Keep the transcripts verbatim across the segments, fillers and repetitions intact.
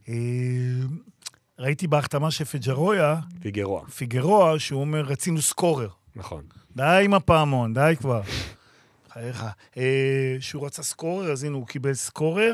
ראיתי בהחתמה של פג'רויה, פיגרואה. פיגרואה, שהוא אומר, רצינו סקורר. נכון. די עם הפעמון, די כבר. חייך. שהוא רצה סקורר, אז הנה הוא קיבל סקורר.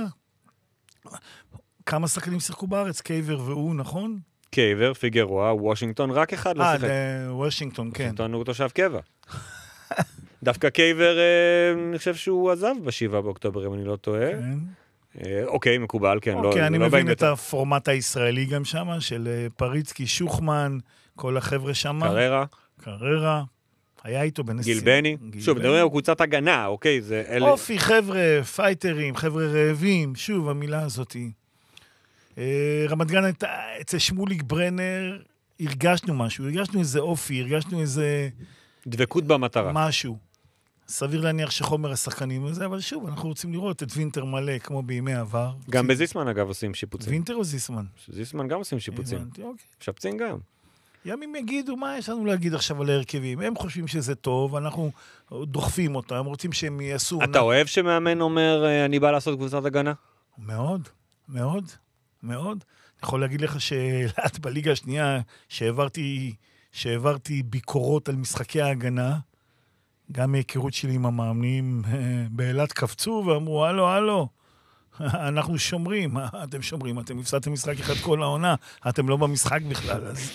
כמה שחקנים שיחקו בארץ? קייבר והוא, נכון? קייבר, פיגרואה, וושינגטון, רק אחד לא שיחק. אה, וושינגטון, כן. וושינגטון הוא תושב קבע. דווקא קייבר, אני חושב שהוא עזב בשבעה באוקטובר, אם אני לא טועה. כן. אוקיי, מקובל, כן. אוקיי, אני מבין את הפורמט הישראלי גם שם, של פריצקי, שוחמן, כל החבר'ה שם. קררה. קררה. היה איתו בנסיעה. גיל בני. שוב, מדברים על קבוצת הגנה, אוקיי, זה אלה... אופי, חבר'ה, פייטרים, חבר'ה רעבים, שוב, המילה הזאת. רמת גן, אצל שמוליק ברנר, הרגשנו משהו, הרגשנו איזה אופי, הרגשנו איזה... דבקות במטרה. משהו. סביר להניח שחומר השחקנים הזה, אבל שוב, אנחנו רוצים לראות את וינטר מלא, כמו בימי עבר. גם בזיסמן, אגב, עושים שיפוצים. וינטר או זיסמן? זיסמן גם עושים שיפוצים. שפצים גם. ימים יגידו, מה יש לנו להגיד עכשיו על ההרכבים? הם חושבים שזה טוב, אנחנו דוחפים אותם, הם רוצים שהם יעשו... אתה אוהב שמאמן אומר, אני בא לעשות קבוצת הגנה? מאוד, מאוד, מאוד. אני יכול להגיד לך שלאט בליגה השנייה, שהעברתי, שהעברתי ביקורות על משחקי ההגנה, גם מהיכרות שלי עם המאמנים, באילת קפצו ואמרו, הלו, הלו, אנחנו שומרים, אתם שומרים, אתם הפסדתם משחק אחד כל העונה, אתם לא במשחק בכלל, אז...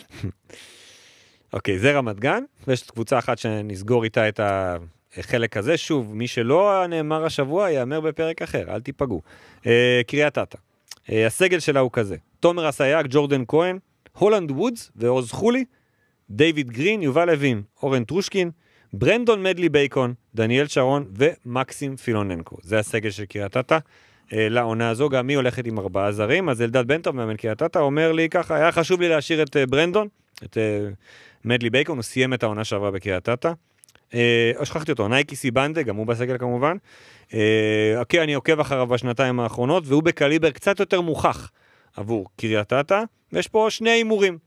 אוקיי, זה רמת גן, ויש קבוצה אחת שנסגור איתה את החלק הזה, שוב, מי שלא נאמר השבוע, יאמר בפרק אחר, אל תיפגעו. קריית אתא, הסגל שלה הוא כזה, תומר אסייג, ג'ורדן כהן, הולנד וודס ועוז חולי, דיוויד גרין, יובל לוין, אורן טרושקין, ברנדון מדלי בייקון, דניאל שרון ומקסים פילוננקו. זה הסגל של קריית אתא. לעונה הזו, גם היא הולכת עם ארבעה זרים, אז אלדד בן טוב, מאמן קריית אתא, אומר לי ככה, היה חשוב לי להשאיר את ברנדון, את מדלי בייקון, הוא סיים את העונה שעברה בקריית אתא. שכחתי אותו, נייקי סיבנדה, גם הוא בסגל כמובן. אוקיי, אני עוקב אחריו בשנתיים האחרונות, והוא בקליבר קצת יותר מוכח עבור קריית אתא, ויש פה שני אימורים.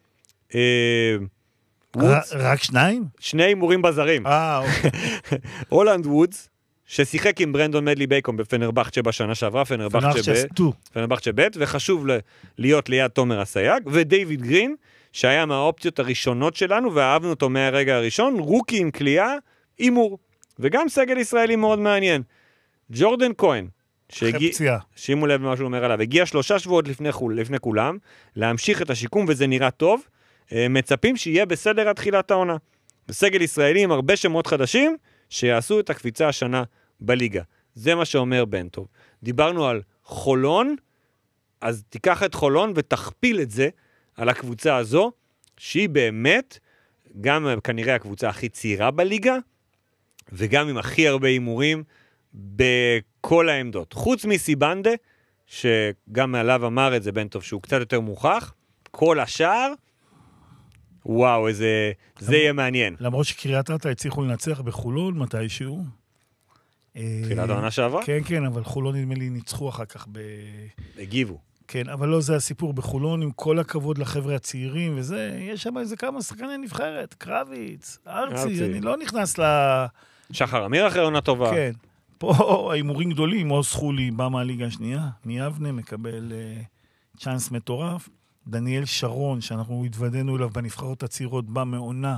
רק שניים? שני אימורים בזרים. אה, אוקיי. הולנד וודס, ששיחק עם ברנדון מדלי בייקון בפנרבחצ'ה בשנה שעברה, פנרבחצ'ה ב', וחשוב להיות ליד תומר אסייג, ודייוויד גרין, שהיה מהאופציות הראשונות שלנו, ואהבנו אותו מהרגע הראשון, רוקי עם קליעה, אימור. וגם סגל ישראלי מאוד מעניין. ג'ורדן כהן, שימו לב מה שהוא אומר עליו, הגיע שלושה שבועות לפני, לפני כולם, להמשיך את השיקום, וזה נראה טוב, מצפים שיהיה בסדר עד תחילת העונה. בסגל ישראלי עם הרבה שמות חדשים, שיעשו את הקפיצה השנה בליגה. זה מה שאומר בן טוב. דיברנו על חולון, אז תיקח את חולון ותכפיל את זה על הקבוצה הזו, שהיא באמת, גם כנראה הקבוצה הכי צעירה בליגה, וגם עם הכי הרבה אימורים בכל העמדות. חוץ מסיבנדה, שגם מעליו אמר את זה בן טוב, שהוא קצת יותר מוכח, כל השאר, וואו, איזה, זה יהיה מעניין. למרות שקריית אתא הצליחו לנצח בחולון מתישהו. תחילת העונה שעברה? כן, כן, אבל חולון נדמה לי ניצחו אחר כך ב... הגיבו. כן, אבל לא זה הסיפור בחולון, עם כל הכבוד לחבר'ה הצעירים, וזה, יש שם איזה כמה שחקני נבחרת, קרביץ, ארצי, אני לא נכנס ל... שחר אמיר אחרי עונה טובה. כן, פה האימורים גדולים, עוז חולי בא מהליגה השנייה, מיבנה מקבל uh, צ'אנס מטורף, דניאל שרון, שאנחנו התוודענו אליו בנבחרות הצעירות, בא מעונה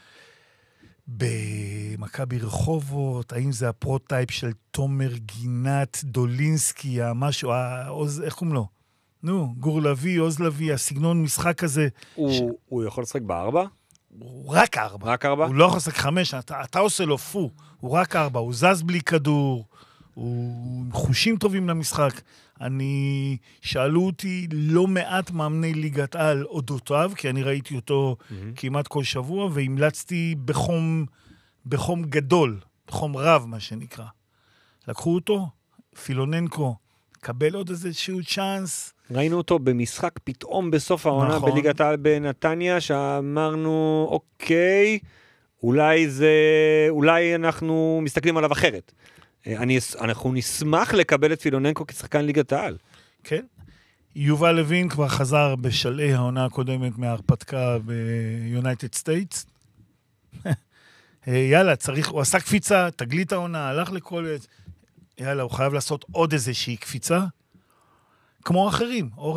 במכבי רחובות, האם זה הפרוטייפ של תומר גינת, דולינסקי, המשהו, העוז, איך קוראים לו? נו, גור לוי, עוז לוי, הסגנון משחק הזה. הוא, ש... הוא יכול לשחק בארבע? הוא רק ארבע. רק ארבע? הוא לא יכול לשחק חמש, אתה, אתה עושה לו פו, הוא רק ארבע, הוא זז בלי כדור, הוא חושים טובים למשחק. אני, שאלו אותי לא מעט מאמני ליגת על אודותיו, כי אני ראיתי אותו mm-hmm. כמעט כל שבוע, והמלצתי בחום, בחום גדול, בחום רב מה שנקרא. לקחו אותו, פילוננקו, קבל עוד איזשהו צ'אנס. ראינו אותו במשחק פתאום בסוף העונה נכון. בליגת העל בנתניה, שאמרנו, אוקיי, אולי זה, אולי אנחנו מסתכלים עליו אחרת. אני, אנחנו נשמח לקבל את פילוננקו כשחקן ליגת העל. כן. יובל לוין כבר חזר בשלעי העונה הקודמת מההרפתקה ביונייטד סטייטס. יאללה, צריך, הוא עשה קפיצה, תגלית העונה, הלך לקולג'. יאללה, הוא חייב לעשות עוד איזושהי קפיצה. כמו אחרים.